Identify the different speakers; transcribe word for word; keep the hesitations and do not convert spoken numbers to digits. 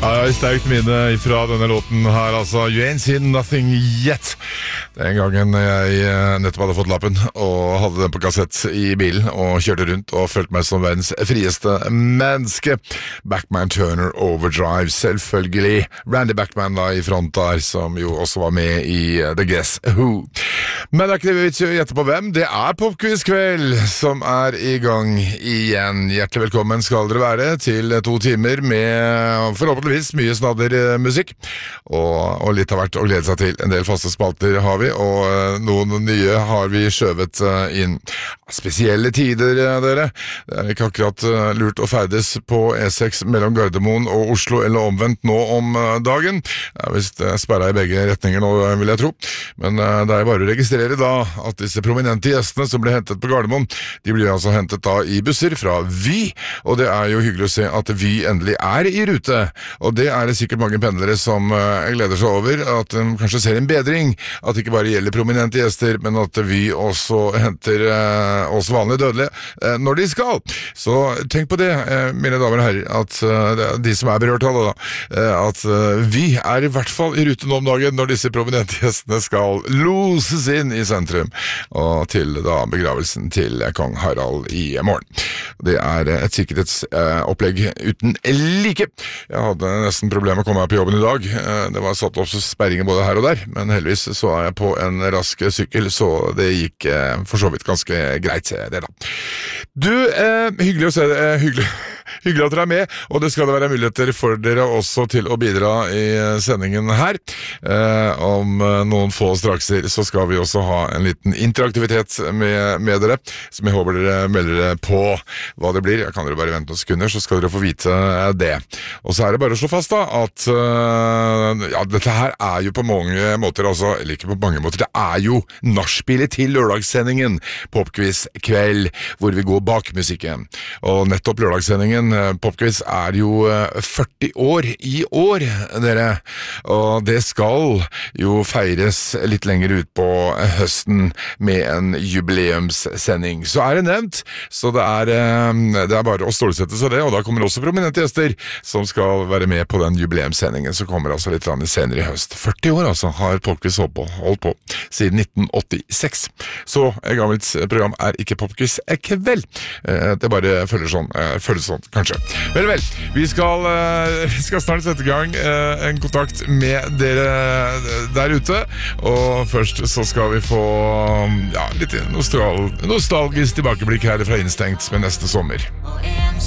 Speaker 1: Ja, sterkt minne fra denne låten her, altså. You ain't seen nothing yet. Den gangen jeg nettopp hadde fått lappen og hadde den på kassett i bilen og kjørte rundt og følte meg som verdens frieste menneske. Bachman Turner Overdrive, selvfølgelig. Randy Bachman da i front der, som jo også var med i The Guess Who. Men det er ikke det vi vil gjette på hvem. Det er Popquiz-kveld som er i gang igjen. Hjertelig velkommen skal dere være til to timer med forhåpentligvis mye snadder musikk. Og, og litt av hvert å glede seg til. En del faste spalter har vi, og noen nye har vi skjøvet inn. Spesielle tider, dere. Det er ikke akkurat lurt å ferdes på E seks mellom Gardermoen og Oslo, eller omvendt nå om dagen. Det er vist sperret i begge retninger nå, vil jeg tro. Men det er bare å registrere da at disse prominente gjestene som ble hentet på Gardermoen, de blir altså hentet da i busser fra Vy, og det er jo hyggelig å se at Vy endelig er i rute. Og det er det sikkert mange pendlere som gleder seg over, at de kanskje ser en bedring, at det ikke bare gjelder prominente gjester, men at Vy også henter eh, oss vanlige dødelige eh, når de skal. Så tenk på det, eh, mine damer og herrer, at eh, de som er berørt av det da, eh, at eh, Vy er i hvert fall i rute nå om dagen når disse prominente gjestene skal loses inn i sentrum, og til da begravelsen til kong Harald i morgen. Det er et sikkerhetsopplegg eh, uten like. Jeg hadde nesten problemer med å komme meg på jobben i dag. Eh, det var satt opp så sperringer både her og der, men heldigvis så er jeg på en rask sykkel, så det gikk eh, for så vidt ganske greit, det da. Du, eh, hyggelig å se deg, eh, hyggelig, hyggelig at dere er med, og det skal det være muligheter for dere også til å bidra i sendingen her. Eh, om noen få strakser så skal vi også ha en liten interaktivitet med, med dere, som jeg håper dere melder dere på hva det blir. Jeg kan dere bare vente noen sekunder, så skal dere få vite det. Og så er det bare å slå fast da, at uh, ja, dette her er jo på mange måter, altså, eller ikke på mange måter, det er jo nachspielet til lørdagssendingen Popquiz kveld, hvor vi går bak musikken. Og nettopp lørdagssendingen Popquiz er jo førti år i år, dere. Og det skal jo feires litt lenger ut på høsten med en jubileumssending. Så er det nevnt, så det er, det er bare å stålsette seg det, og da kommer også prominente gjester som skal være med på den jubileumssendingen, som kommer altså litt senere i høst. førti år altså har Popquiz holdt på, holdt på siden nitten åttiseks. Så et gammelt program er ikke Popquiz kveld. Det bare føles sånn, føles sånn, kanskje. Vel, vel, vi skal, vi skal snart sette i gang en kontakt med dere der ute, og først så skal vi få ja, litt nostal nostalgisk tilbakeblikk her fra Instengt med neste sommer.